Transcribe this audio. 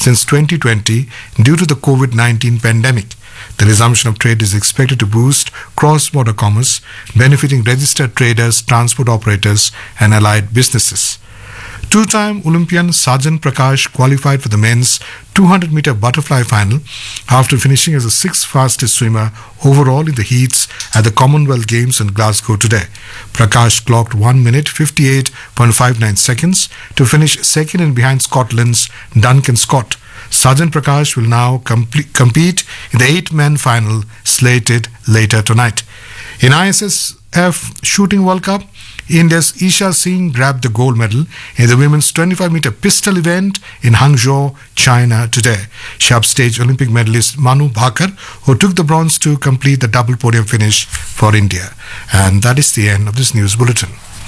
since 2020 due to the COVID-19 pandemic. The resumption of trade is expected to boost cross-border commerce, benefiting registered traders, transport operators, and allied businesses. Two-time Olympian Sajan Prakash qualified for the men's 200-meter butterfly final after finishing as the sixth fastest swimmer overall in the heats at the Commonwealth Games in Glasgow today. Prakash clocked 1 minute 58.59 seconds to finish second and behind Scotland's Duncan Scott. Sajan Prakash will now compete in the 8-man final slated later tonight. In ISSF Shooting World Cup, India's Isha Singh grabbed the gold medal in the women's 25-meter pistol event in Hangzhou, China today. She upstaged Olympic medalist Manu Bhaker, who took the bronze to complete the double podium finish for India. And that is the end of this news bulletin.